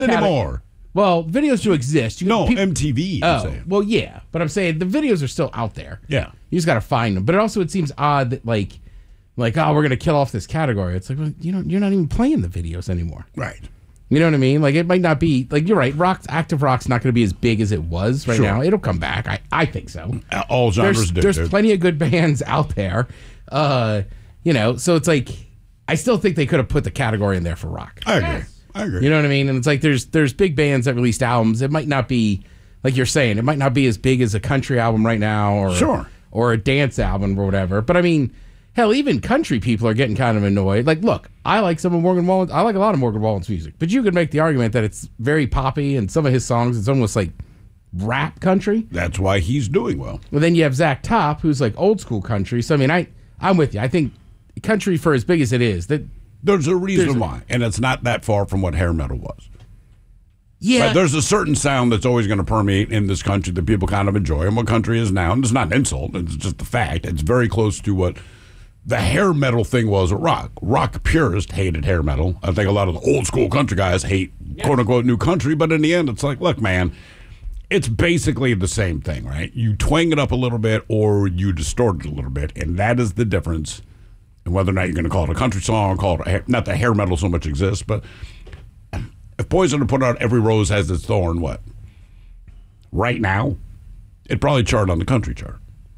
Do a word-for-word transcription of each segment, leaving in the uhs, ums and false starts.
anymore. Well, videos do exist. You, no, people, M T V. Oh, saying. well, yeah. But I'm saying the videos are still out there. Yeah. You just got to find them. But also, it seems odd that, like, like oh, we're going to kill off this category. It's like, well, you know, you're not even playing the videos anymore. Right. You know what I mean? Like, it might not be, like, you're right. Rock, active rock's not going to be as big as it was right Sure. now. It'll come back. I, I think so. All genres there's, do. There's dude. plenty of good bands out there. Uh, you know, so it's like, I still think they could have put the category in there for rock. I agree. I agree. You know what I mean? And it's like there's there's big bands that released albums. It might not be, like you're saying, it might not be as big as a country album right now or Sure. or a dance album or whatever. But I mean, hell, even country people are getting kind of annoyed. Like, look, I like some of Morgan Wallen's, I like a lot of Morgan Wallen's music, but you could make the argument that it's very poppy and some of his songs, it's almost like rap country. That's why he's doing well. Well, then you have Zach Top, who's like old school country. So I mean, I I'm with you. I think country, for as big as it is, that There's a reason There's a- why, and it's not that far from what hair metal was. yeah, Right? There's a certain sound that's always going to permeate in this country that people kind of enjoy, and what country is now. And it's not an insult; it's just the fact. It's very close to what the hair metal thing was at rock. Rock purists hated hair metal. I think a lot of the old school country guys hate quote unquote new country. But in the end, it's like, look, man, it's basically the same thing, right? You twang it up a little bit, or you distort it a little bit, and that is the difference. And whether or not you're going to call it a country song, call it a hair, not that hair metal so much exists, but if Poison had put out Every Rose Has Its Thorn, what? Right now, it'd probably chart on the country chart.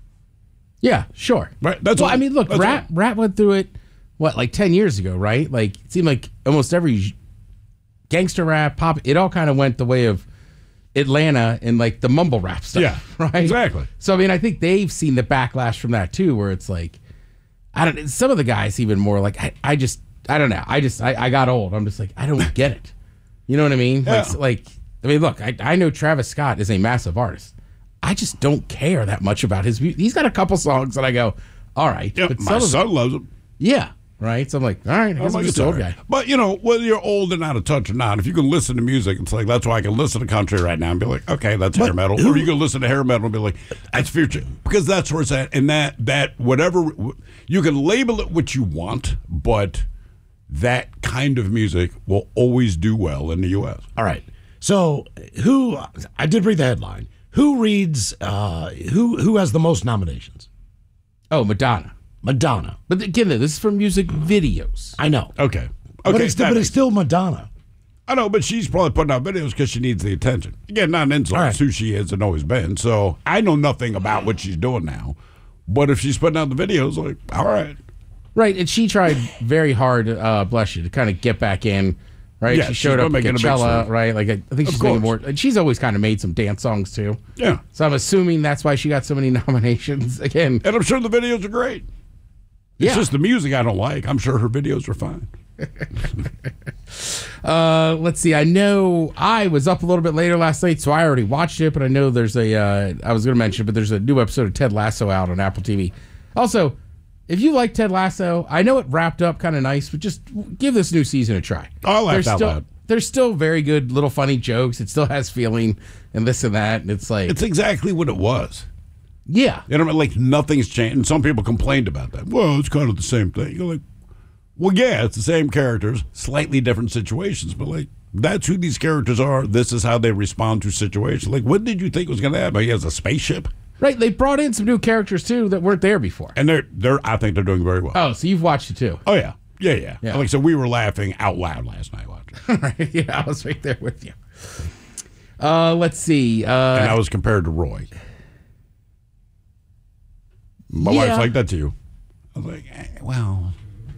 yeah, sure. Right? That's well, all- I mean, look, that's rap all. rap went through it, what, like ten years ago, right? Like, it seemed like almost every gangster rap, pop, it all kind of went the way of Atlanta and like the mumble rap stuff. Yeah, right. exactly. So I mean, I think they've seen the backlash from that too, where it's like, I don't. Some of the guys even more like, I, I just, I don't know. I just, I, I got old. I'm just like, I don't get it. You know what I mean? Yeah. Like, like, I mean, look, I, I know Travis Scott is a massive artist. I just don't care that much about his music. He's got a couple songs that I go, all right. Yeah, but my some of them- son loves them. yeah. Right. So I'm like, all right. I guess I'm just an old guy. But, you know, whether you're old and out of touch or not, if you can listen to music, it's like, that's why I can listen to country right now and be like, okay, that's hair metal. Or you can listen to hair metal and be like, that's future. Because that's where it's at. And that, that whatever, you can label it what you want, but that kind of music will always do well in the U S. All right. So who, I did read the headline. Who reads, uh, who who has the most nominations? Oh, Madonna. Madonna. But again, this is for music videos. I know. Okay. Okay. But it's, that but it's makes- still Madonna. I know, but she's probably putting out videos because she needs the attention. Again, not an insult. All right. It's who she is and always been. So I know nothing about what she's doing now. But if she's putting out the videos, like, all right. Right. And she tried very hard, uh, bless you, to kind of get back in. Right. Yeah, she she's showed been up at making a big Coachella. swing. Right. Like, I, I think Of she's making course. more. And she's always kind of made some dance songs too. Yeah. So I'm assuming that's why she got so many nominations. Again, And I'm sure the videos are great. It's yeah. just the music I don't like. I'm sure her videos are fine. Uh, let's see. I know I was up a little bit later last night, so I already watched it. But I know there's a. Uh, I was going to mention, but there's a new episode of Ted Lasso out on Apple T V. Also, if you like Ted Lasso, I know it wrapped up kind of nice, but just give this new season a try. I laughed There's out still, loud. There's still very good little funny jokes. It still has feeling and this and that. And it's like, It's exactly what it was. yeah, You know, like nothing's changed. And some people complained about that. Well, it's kind of the same thing. You're like, well, yeah, it's the same characters, slightly different situations, but like that's who these characters are. This is how they respond to situations. Like, what did you think was going to happen? He has a spaceship, right. They brought in some new characters too that weren't there before. and they're they're. I think they're doing very well. Oh, so you've watched it too? Oh yeah, yeah, yeah. Yeah. Like I said, we were laughing out loud last night watching, Right. Yeah, I was right there with you. Uh, let's see. Uh, and I was compared to Roy. My Yeah. wife's like that to you. I was like, eh, well.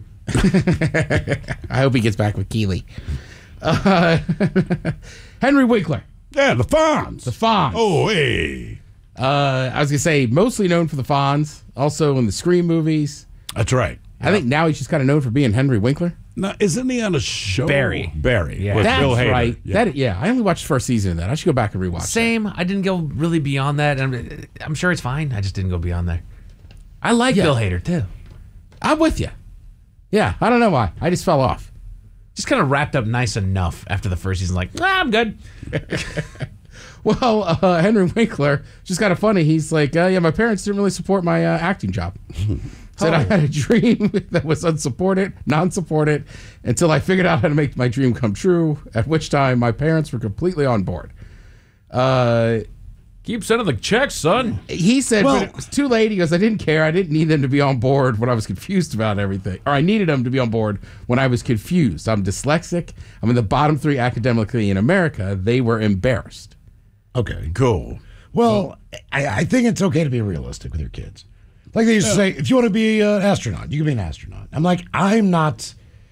I hope he gets back with Keeley. Uh, Henry Winkler, Yeah, the Fonz. the Fonz. Oh, hey. Uh, I was gonna say mostly known for the Fonz, also in the Scream movies. That's right. I think now he's just kind of known for being Henry Winkler. Now, isn't he on a show? Barry. Barry. Yeah. With That's Bill Hader. right. Yeah. That yeah. I only watched the first season of that. I should go back and rewatch. that. Same. I didn't go really beyond that. I'm, I'm sure it's fine. I just didn't go beyond there. I like Yeah. Bill Hader too. I'm with you. Yeah, I don't know why. I just fell off. Just kind of wrapped up nice enough after the first season. Like, ah, I'm good. Well, uh, Henry Winkler, just kind of funny. He's like, uh, yeah, my parents didn't really support my uh, acting job. Said Oh. I had a dream that was unsupported, non-supported, until I figured out how to make my dream come true, at which time my parents were completely on board. Uh, Keep sending the checks, son. he said, Well- but it was too late. He goes, I didn't care. I didn't need them to be on board when I was confused about everything. Or I needed them to be on board when I was confused. I'm dyslexic. I'm in the bottom three academically in America. They were embarrassed. Okay. Cool. Well, I, I think it's okay to be realistic with your kids. Like they used to say, if you want to be an astronaut, you can be an astronaut. I'm like, I'm not,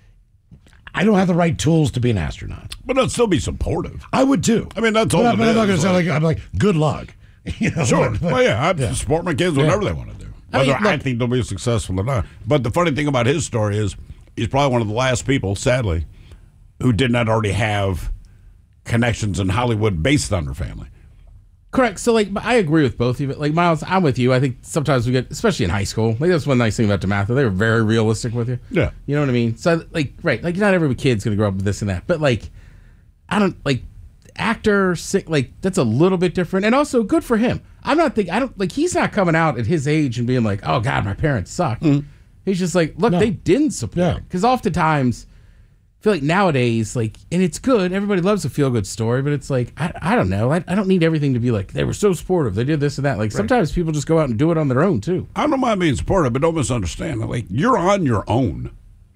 I don't have the right tools to be an astronaut. But it'll still be supportive. I would too. I mean, that's all But, it I'm, but I'm not is, going to say like- like, I'm like, good luck. You know, Sure. but- but- Well, yeah, I yeah. support my kids whatever they want to do. I mean, Whether I, look- think they'll be successful or not. But the funny thing about his story is he's probably one of the last people, sadly, who did not already have connections in Hollywood based on her family. Correct. So, like, I agree with both of you. Like, Miles, I'm with you. I think sometimes we get, especially in high school, like, that's one nice thing about DeMatha. They were very realistic with you. Yeah. You know what I mean? So, like, right. Like, not every kid's going to grow up with this and that. But, like, I don't, like, actor, sick, like, that's a little bit different. And also, good for him. I'm not thinking, I don't, like, he's not coming out at his age and being like, oh, God, my parents suck. He's just like, look, No. they didn't support Yeah. it. Because oftentimes, I feel like nowadays, like, and it's good. Everybody loves a feel-good story, but it's like, I, I don't know. I, I don't need everything to be like, they were so supportive. They did this and that. Like, sometimes people just go out and do it on their own, too. I don't mind being supportive, but don't misunderstand. Like, you're on your own.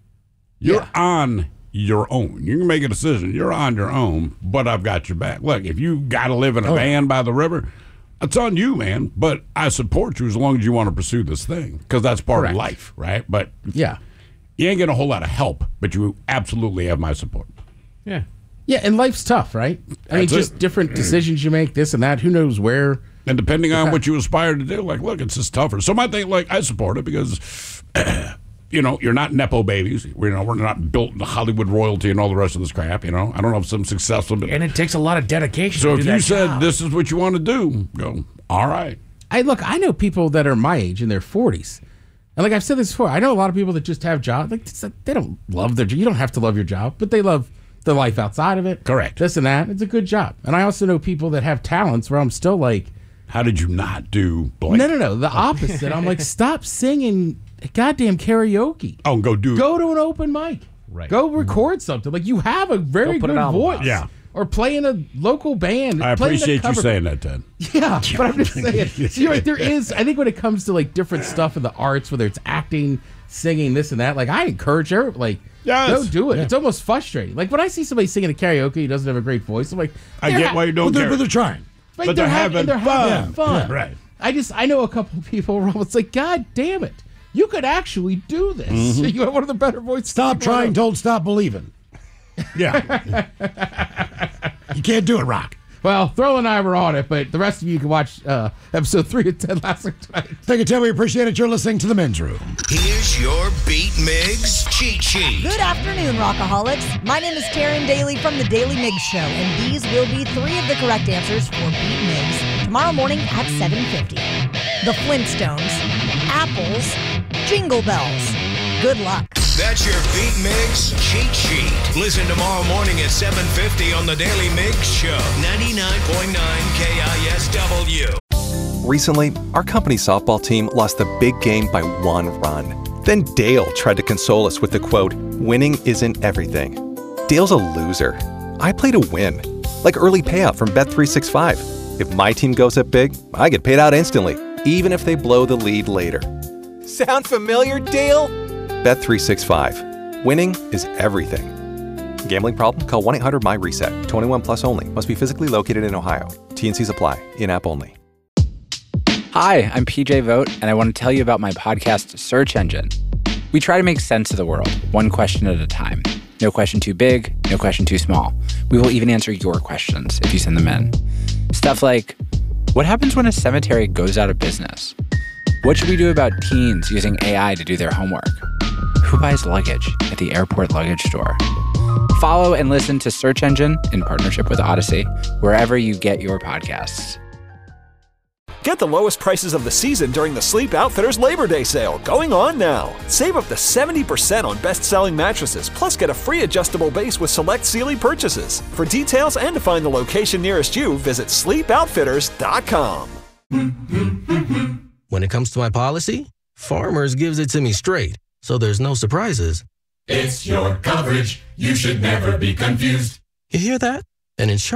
You're Yeah. on your own. You can make a decision. You're on your own, but I've got your back. Look, if you got to live in a van by the river, it's on you, man. But I support you as long as you want to pursue this thing because that's part Correct. of life, right? But Yeah. you ain't getting a whole lot of help, but you absolutely have my support. Yeah. Yeah, and life's tough, right? I mean, That's just it. different decisions you make, this and that. Who knows where? And depending on what you aspire to do, like, look, it's just tougher. So my thing, like, I support it because, you know, you're not Nepo babies. We're, you know, we're not built into Hollywood royalty and all the rest of this crap, you know. I don't know if some successful, but And it takes a lot of dedication so to if do you that said job. this is what you want to do, go, all right. I look, I know people that are my age in their forties. And like I've said this before, I know a lot of people that just have jobs. Like, it's like they don't love their job. You don't have to love your job, but they love the life outside of it. Correct. This and that. It's a good job. And I also know people that have talents where I'm still like, How did you not do blank? no, no, no. The opposite. I'm like, stop singing goddamn karaoke. Oh, go do Go to an open mic. Right. Go record something. Like, you have a very Go put good it on the voice. box. Yeah. Or play in a local band. I play in a appreciate you cover- saying that, Ted. Yeah, but I'm just saying. So you're right, there is, I think when it comes to like different stuff in the arts, whether it's acting, singing, this and that, like I encourage her, like, Yes. go do it. Yeah. It's almost frustrating. Like when I see somebody singing a karaoke who doesn't have a great voice, I'm like, I they're get ha- why you But don't they're, care. but they're trying. Like, but they're having, having they're having fun. fun. Yeah, right. I just, I know a couple of people where it's like, God damn it, you could actually do this. Mm-hmm. You have one of the better voices. Stop people I trying, know. told stop believing. Yeah. You can't do it, Rock. Well, Throw and I were on it, but the rest of you can watch uh, episode three of Ted Lasso tonight. Thank you, Tim. We appreciate it. You're listening to The Men's Room. Here's your Beat Migs cheat sheet. Good afternoon, Rockaholics. My name is Taryn Daly from The Daily Migs Show, and these will be three of the correct answers for Beat Migs tomorrow morning at seven fifty. The Flintstones, apples, jingle bells. Good luck. That's your Beat Migs cheat sheet. Listen tomorrow morning at seven fifty on The Daily Migs Show. ninety-nine point nine K I S W. Recently, our company softball team lost the big game by one run. Then Dale tried to console us with the quote, "Winning isn't everything." Dale's a loser. I play to win. Like early payout from Bet three sixty-five. If my team goes up big, I get paid out instantly, even if they blow the lead later. Sound familiar, Dale? Bet three sixty-five. Winning is everything. Gambling problem? Call one eight hundred M Y RESET. twenty-one plus only. Must be physically located in Ohio. T and Cs apply. In-app only. Hi, I'm P J Vogt, and I want to tell you about my podcast, Search Engine. We try to make sense of the world, one question at a time. No question too big, no question too small. We will even answer your questions if you send them in. Stuff like, what happens when a cemetery goes out of business? What should we do about teens using A I to do their homework? Who buys luggage at the airport luggage store? Follow and listen to Search Engine in partnership with Odyssey, wherever you get your podcasts. Get the lowest prices of the season during the Sleep Outfitters Labor Day sale, going on now. Save up to seventy percent on best-selling mattresses, plus get a free adjustable base with select Sealy purchases. For details and to find the location nearest you, visit sleep outfitters dot com. When it comes to my policy, Farmers gives it to me straight, so there's no surprises. It's your coverage. You should never be confused. You hear that? An insurance